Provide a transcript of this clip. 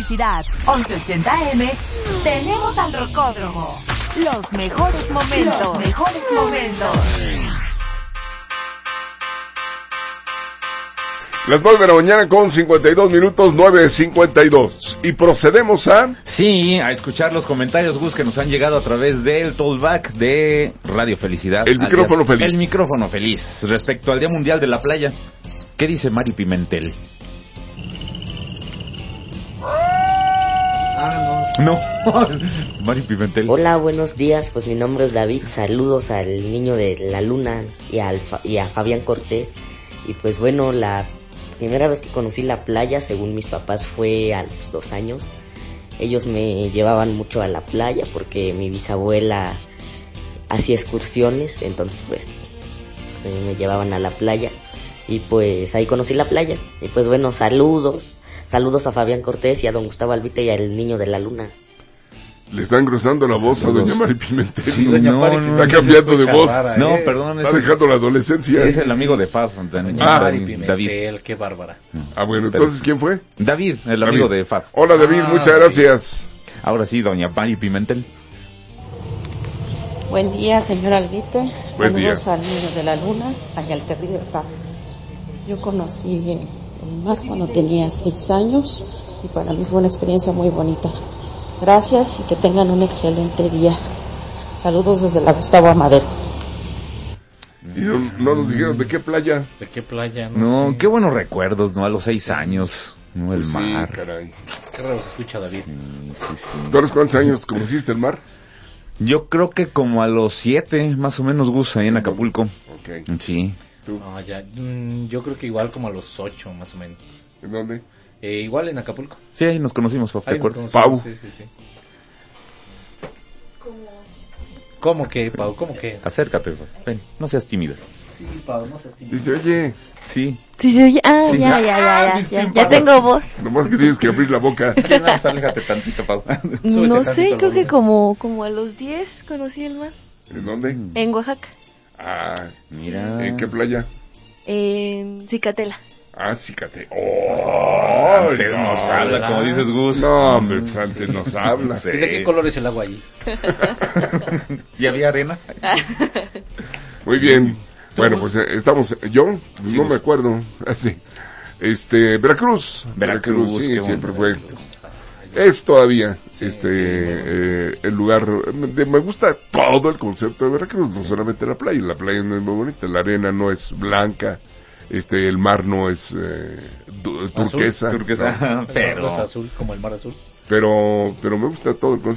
Felicidad, 1180 AM, tenemos al Rocódromo. Los mejores momentos. Las 9 de la mañana con 52 minutos, 9:52. Y procedemos a... Sí, a escuchar los comentarios, Gus, que nos han llegado a través del tollback de Radio Felicidad. El micrófono feliz. El micrófono feliz. Respecto al Día Mundial de la Playa, ¿qué dice Mari Pimentel? No. Mari Pimentel. Hola, buenos días. Pues mi nombre es David. Saludos al niño de la luna y a Fabián Cortés. Y pues bueno, la primera vez que conocí la playa, según mis papás, fue a los 2 años. Ellos me llevaban mucho a la playa porque mi bisabuela hacía excursiones, entonces pues me llevaban a la playa y pues ahí conocí la playa. Y pues bueno, saludos a Fabián Cortés y a don Gustavo Albite y al niño de la luna. Le está engrosando la voz a doña Mari Pimentel. Sí, doña Mari Pimentel está cambiando de voz. Rara, No, perdón. Está dejando la adolescencia. Es el amigo de Fab. Mari Pimentel, David. qué bárbara. Ah, bueno, entonces, ¿quién fue? David, el amigo de Fab. Hola, David, muchas gracias. Ahora sí, doña Mari Pimentel. Buen día, señor Albite. Buen día. Saludos al niño de la luna y al terrible Fab. Yo conocí el mar cuando tenía 6 años y para mí fue una experiencia muy bonita. Gracias y que tengan un excelente día. Saludos desde la Gustavo Amadero. Y no nos dijeron de qué playa. ¿De qué playa? No, sé. qué buenos recuerdos, ¿no? A los 6 años, ¿no? El mar. Sí, caray. Qué raro se escucha, David. Sí. ¿Tú a los cuántos años conociste el mar? Yo creo que como a los 7, más o menos, Gus, ahí en Acapulco. Ok. Sí. ¿Tú? No, ya, yo creo que igual como a los 8, más o menos. ¿En dónde? Igual en Acapulco. Sí, ahí nos conocimos, Fab, ¿te Ahí nos acuerdas? conocimos, Pau. Sí. ¿Cómo que, Pau? ¿Cómo que? Acércate, Fab. Ven, no seas tímida. Sí, Pau, no seas tímido. Dice, oye, Sí. Sí, se oye. Ah, Sí, ya tengo voz. nomás que tienes que abrir la boca. Aléjate tantito, Pau. No sé, tantito creo el que volumen. como a los 10 conocí el mar. ¿En dónde? En Oaxaca, Ah, Mira. ¿en qué playa? en Cicatela. Ah, Cicate. ¡Oh! Antes nos habla, ¿verdad? como dices, Gus. No, hombre, pues antes nos habla. Sí. ¿Y de qué color es el agua ahí? ¿Y había arena? Muy bien. Bueno, pues estamos. ¿Yo? No me acuerdo. Así. Veracruz. Veracruz, sí, qué siempre bonito. fue. Es todavía el lugar. Me gusta todo el concepto de Veracruz, no solamente la playa. La playa no es muy bonita, la arena no es blanca, el mar no es turquesa. Turquesa, No es azul, como el mar azul. Pero me gusta todo el concepto.